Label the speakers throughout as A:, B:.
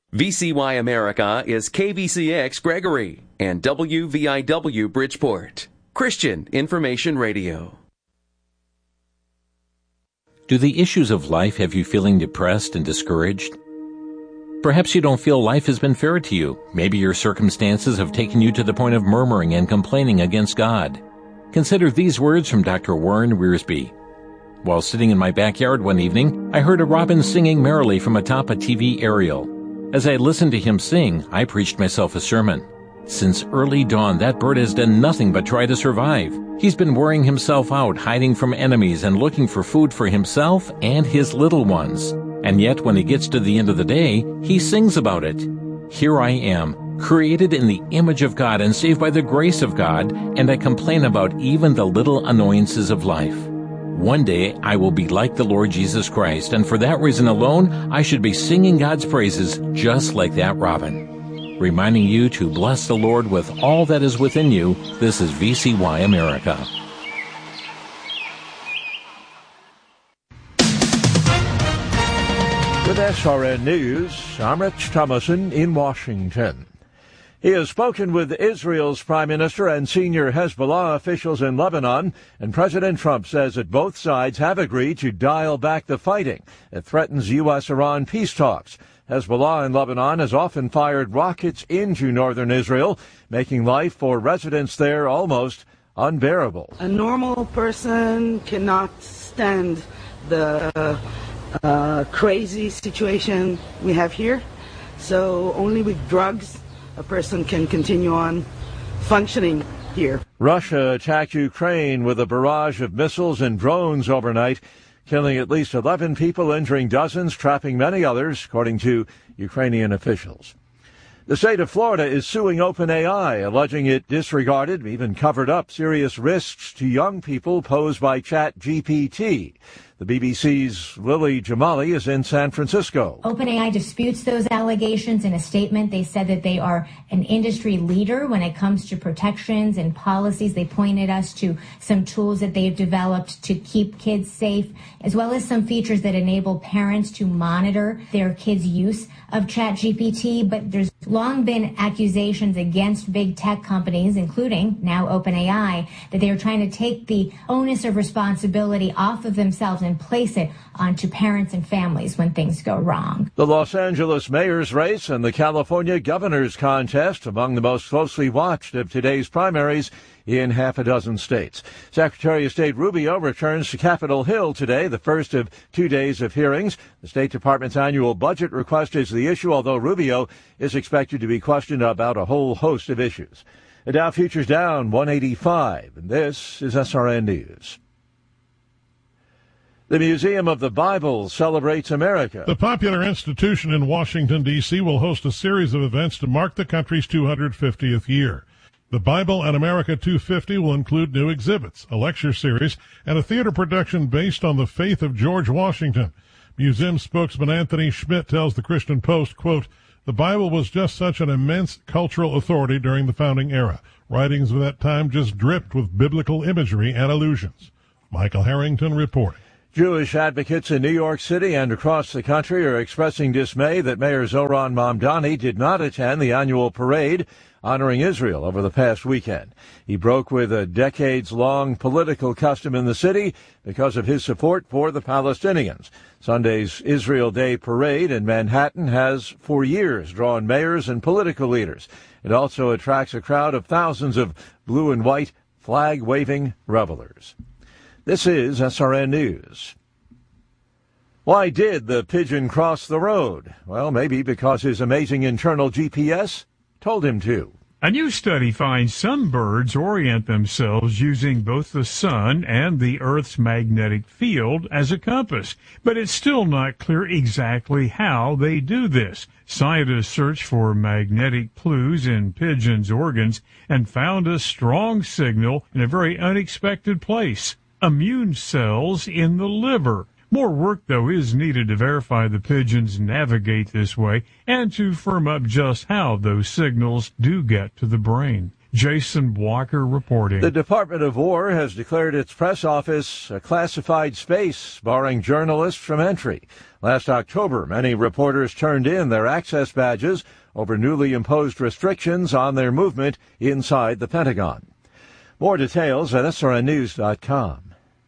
A: VCY America is KVCX Gregory and WVIW Bridgeport. Christian Information Radio.
B: Do the issues of life have you feeling depressed and discouraged? Perhaps you don't feel life has been fair to you. Maybe your circumstances have taken you to the point of murmuring and complaining against God. Consider these words from Dr. Warren Wiersbe. While sitting in my backyard one evening, I heard a robin singing merrily from atop a TV aerial. As I listened to him sing, I preached myself a sermon. Since early dawn, that bird has done nothing but try to survive. He's been wearing himself out, hiding from enemies and looking for food for himself and his little ones. And yet, when he gets to the end of the day, he sings about it. Here I am, created in the image of God and saved by the grace of God, and I complain about even the little annoyances of life. One day, I will be like the Lord Jesus Christ, and for that reason alone, I should be singing God's praises just like that robin. Reminding you to bless the Lord with all that is within you, this is VCY America.
C: With SRN News, I'm Rich Thomason in Washington. He has spoken with Israel's prime minister and senior Hezbollah officials in Lebanon, and President Trump says that both sides have agreed to dial back the fighting that threatens U.S.-Iran peace talks. Hezbollah in Lebanon has often fired rockets into northern Israel, making life for residents there almost unbearable.
D: A normal person cannot stand the crazy situation we have here, so only with drugs a person can continue on functioning here.
C: Russia attacked Ukraine with a barrage of missiles and drones overnight, killing at least 11 people, injuring dozens, trapping many others, according to Ukrainian officials. The state of Florida is suing OpenAI, alleging it disregarded, even covered up, serious risks to young people posed by ChatGPT. The BBC's Lily Jamali is in San Francisco.
E: OpenAI disputes those allegations. In a statement, they said that they are an industry leader when it comes to protections and policies. They pointed us to some tools that they've developed to keep kids safe, as well as some features that enable parents to monitor their kids' use of ChatGPT. But there's long been accusations against big tech companies, including now OpenAI, that they are trying to take the onus of responsibility off of themselves and place it onto parents and families when things go wrong.
C: The Los Angeles mayor's race and the California governor's contest among the most closely watched of today's primaries in half a dozen states. Secretary of State Rubio returns to Capitol Hill today, the first of 2 days of hearings. The State Department's annual budget request is the issue, although Rubio is expected to be questioned about a whole host of issues. The Dow futures down 185, and this is SRN News. The Museum of the Bible celebrates America.
F: The popular institution in Washington, D.C. will host a series of events to mark the country's 250th year. The Bible and America 250 will include new exhibits, a lecture series, and a theater production based on the faith of George Washington. Museum spokesman Anthony Schmidt tells the Christian Post, quote, "The Bible was just such an immense cultural authority during the founding era. Writings of that time just dripped with biblical imagery and allusions." Michael Harrington reporting.
C: Jewish advocates in New York City and across the country are expressing dismay that Mayor Zohran Mamdani did not attend the annual parade honoring Israel over the past weekend. He broke with a decades-long political custom in the city because of his support for the Palestinians. Sunday's Israel Day parade in Manhattan has for years drawn mayors and political leaders. It also attracts a crowd of thousands of blue and white flag-waving revelers. This is SRN News. Why did the pigeon cross the road? Well, maybe because his amazing internal GPS told him to.
G: A new study finds some birds orient themselves using both the sun and the Earth's magnetic field as a compass, but it's still not clear exactly how they do this. Scientists searched for magnetic clues in pigeons' organs and found a strong signal in a very unexpected place: immune cells in the liver. More work, though, is needed to verify the pigeons navigate this way and to firm up just how those signals do get to the brain. Jason Walker reporting.
C: The Department of War has declared its press office a classified space, barring journalists from entry. Last October, many reporters turned in their access badges over newly imposed restrictions on their movement inside the Pentagon. More details at srnnews.com.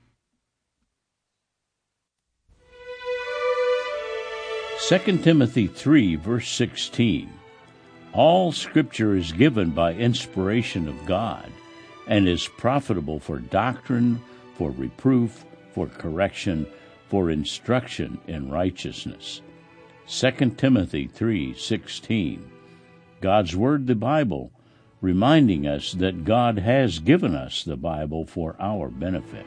H: 2 Timothy 3, verse 16. All Scripture is given by inspiration of God and is profitable for doctrine, for reproof, for correction, for instruction in righteousness. 2 Timothy 3:16. God's Word, the Bible, reminding us that God has given us the Bible for our benefit.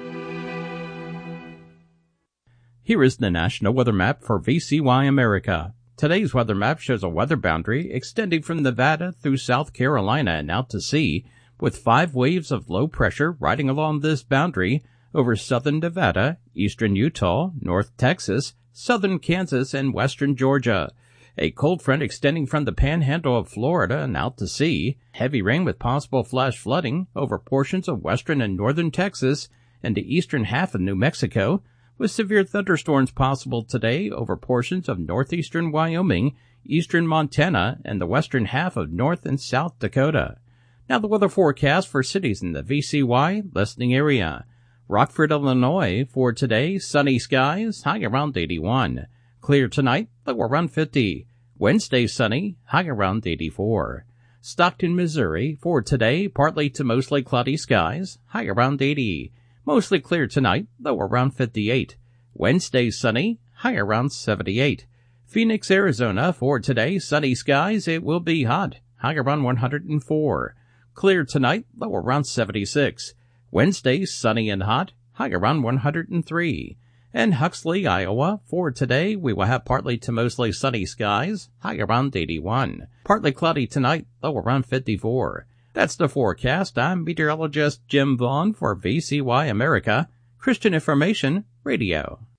I: Here is the National Weather Map for VCY America. Today's weather map shows a weather boundary extending from Nevada through South Carolina and out to sea, with 5 waves of low pressure riding along this boundary over southern Nevada, eastern Utah, north Texas, southern Kansas, and western Georgia. A cold front extending from the panhandle of Florida and out to sea, heavy rain with possible flash flooding over portions of western and northern Texas and the eastern half of New Mexico, with severe thunderstorms possible today over portions of northeastern Wyoming, eastern Montana, and the western half of North and South Dakota. Now the weather forecast for cities in the VCY listening area. Rockford, Illinois, for today, sunny skies, high around 81. Clear tonight, low around 50. Wednesday, sunny, high around 84. Stockton, Missouri, for today, partly to mostly cloudy skies, high around 80. Mostly clear tonight, low around 58. Wednesday, sunny, high around 78. Phoenix, Arizona, for today, sunny skies, it will be hot, high around 104. Clear tonight, low around 76. Wednesday, sunny and hot, high around 103. And Huxley, Iowa, for today, we will have partly to mostly sunny skies, high around 81. Partly cloudy tonight, low around 54. That's the forecast. I'm meteorologist Jim Vaughn for VCY America, Christian Information Radio.